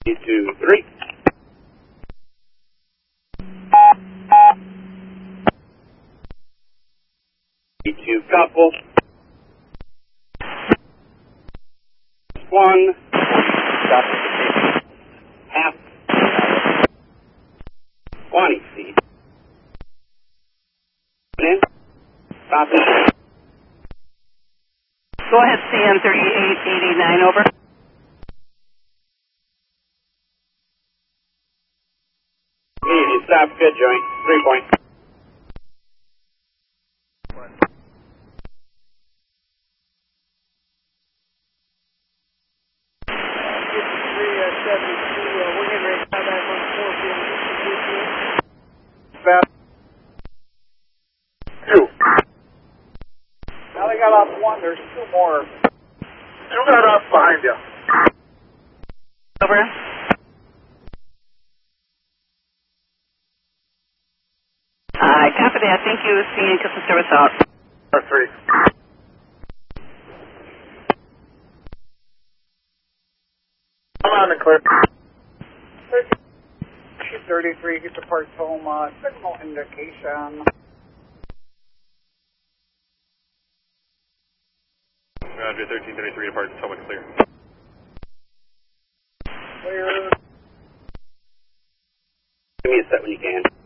2-3. Two couple. 1. Stop. Half. 20 feet. In. Stop it. Go ahead, CN 3889, over. Easy, stop, good joint. 3 point. Fast. 2. Now they got off 1, there's 2 more. 2 got off behind you. Over. Copy that. Thank you. CN Customer Service out. 3. Come on and clear. 33, get the parts home, signal indication. Roger, 1333 departs, Potomac clear. Clear. Give me a set when you can.